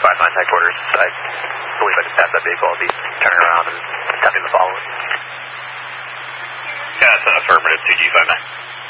59 headquarters. I believe I just passed that vehicle. I'll be turning around and attempting to follow it. Yeah, it's an affirmative, 2G59.